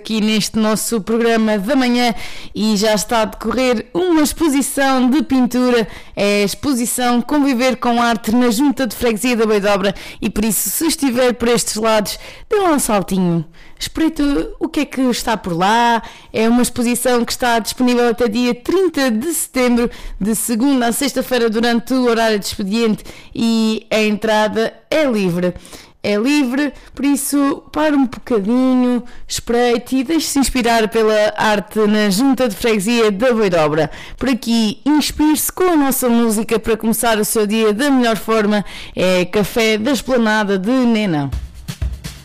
Aqui neste nosso programa da manhã e já está a decorrer uma exposição de pintura, é a exposição Conviver com Arte na Junta de Freguesia da Beidobra e por isso, se estiver por estes lados, dê lá um saltinho, espreite o que é que está por lá. É uma exposição que está disponível até dia 30 de setembro, de segunda a sexta-feira durante o horário de expediente e a entrada é livre. É livre, por isso pare um bocadinho, espreite e deixe-se inspirar pela arte na Junta de Freguesia da Beidobra. Por aqui, inspire-se com a nossa música para começar o seu dia da melhor forma. É Café da Esplanada de Nena.